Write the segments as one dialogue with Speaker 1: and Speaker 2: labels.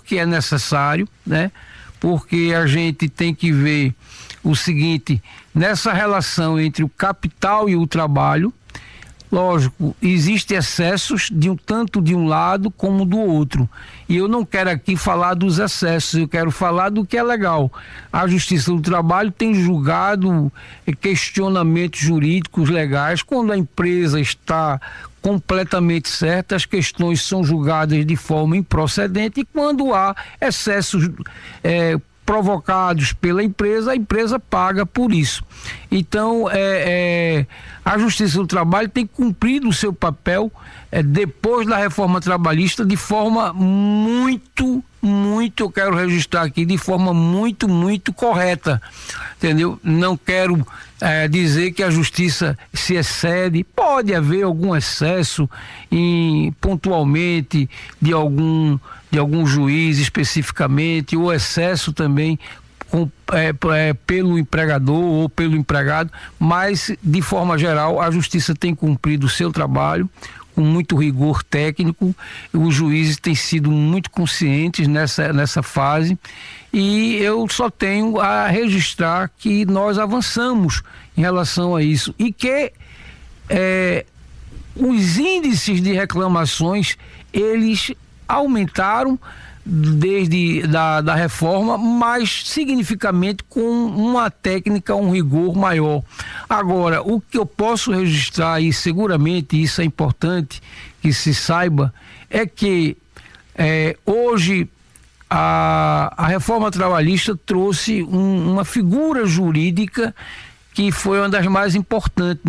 Speaker 1: que é necessário, né? Porque a gente tem que ver o seguinte, nessa relação entre o capital e o trabalho, lógico, existem excessos tanto de um lado como do outro. E eu não quero aqui falar dos excessos, eu quero falar do que é legal. A Justiça do Trabalho tem julgado questionamentos jurídicos legais quando a empresa está completamente certa, as questões são julgadas de forma improcedente, e quando há excessos provocados pela empresa, a empresa paga por isso. Então, a Justiça do Trabalho tem cumprido o seu papel depois da reforma trabalhista de forma muito, eu quero registrar aqui, de forma muito correta, entendeu? Não quero dizer que a Justiça se excede, pode haver algum excesso pontualmente de algum juiz especificamente, ou excesso também pelo empregador ou pelo empregado, mas de forma geral a Justiça tem cumprido o seu trabalho com muito rigor técnico. Os juízes têm sido muito conscientes nessa fase, e eu só tenho a registrar que nós avançamos em relação a isso, e que os índices de reclamações eles aumentaram desde da reforma, mas significativamente com uma técnica, um rigor maior. Agora, o que eu posso registrar, e seguramente isso é importante que se saiba, é que hoje a reforma trabalhista trouxe uma figura jurídica que foi uma das mais importantes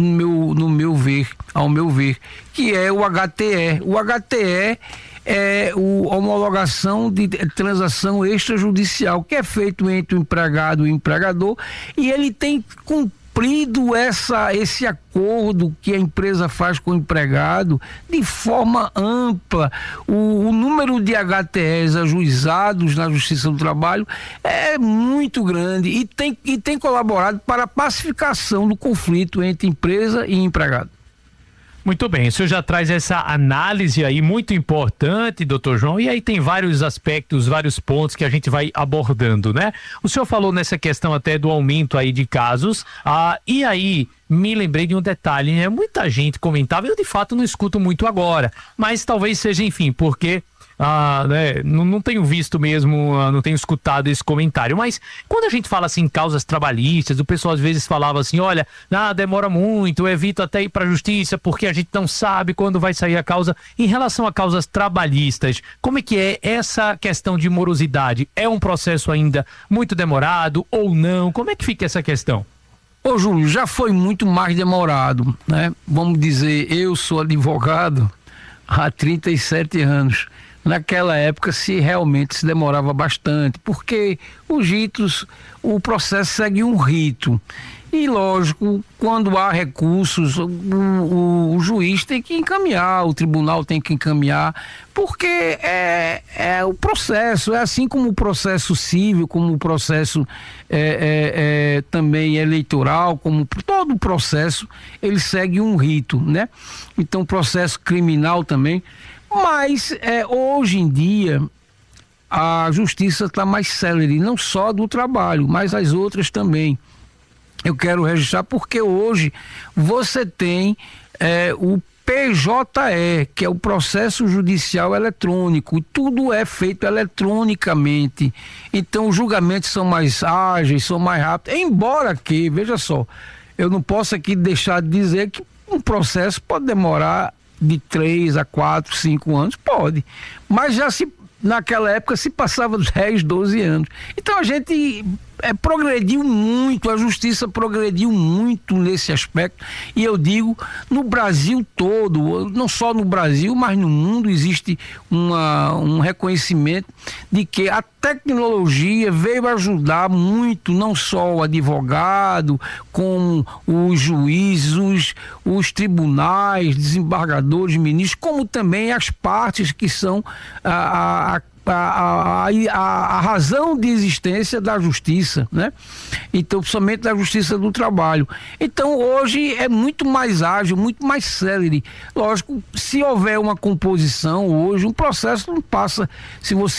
Speaker 1: ao meu ver, que é o HTE. O HTE é a homologação de transação extrajudicial, que é feito entre o empregado e o empregador, e ele tem cumprido esse acordo que a empresa faz com o empregado de forma ampla. O número de HTEs ajuizados na Justiça do Trabalho é muito grande e tem colaborado para a pacificação do conflito entre empresa e empregado.
Speaker 2: Muito bem, o senhor já traz essa análise aí muito importante, doutor João, e aí tem vários aspectos, vários pontos que a gente vai abordando, né? O senhor falou nessa questão até do aumento aí de casos, e aí me lembrei de um detalhe, né? Muita gente comentava, eu de fato não escuto muito agora, mas talvez seja, enfim, porque né, não tenho visto mesmo, não tenho escutado esse comentário, mas quando a gente fala assim em causas trabalhistas, o pessoal às vezes falava assim, olha, demora muito, eu evito até ir para a justiça porque a gente não sabe quando vai sair a causa. Em relação a causas trabalhistas, como é que é essa questão de morosidade? É um processo ainda muito demorado ou não? Como é que fica essa questão?
Speaker 1: Ô Júlio, já foi muito mais demorado, né? Vamos dizer, eu sou advogado há 37 anos. Naquela época realmente se demorava bastante, porque o processo segue um rito. E lógico, quando há recursos, o juiz tem que encaminhar, o tribunal tem que encaminhar, porque é o processo, é assim como o processo civil, como o processo também eleitoral, como todo o processo, ele segue um rito, né? Então o processo criminal também. Mas hoje em dia a justiça está mais célere, não só do trabalho, mas as outras também. Eu quero registrar porque hoje você tem o PJE, que é o processo judicial eletrônico, e tudo é feito eletronicamente. Então os julgamentos são mais ágeis, são mais rápidos, embora que, veja só, eu não posso aqui deixar de dizer que um processo pode demorar de 3 a 4, 5 anos, pode, mas naquela época se passava 10, 12 anos. Então a gente progrediu muito, a justiça progrediu muito nesse aspecto, e eu digo, no Brasil todo, não só no Brasil, mas no mundo existe um reconhecimento de que a tecnologia veio ajudar muito, não só o advogado, como os juízes, os tribunais, desembargadores, ministros, como também as partes que são a razão de existência da justiça, né? Então, principalmente da Justiça do Trabalho. Então, hoje é muito mais ágil, muito mais célere. Lógico, se houver uma composição hoje, um processo não passa, se você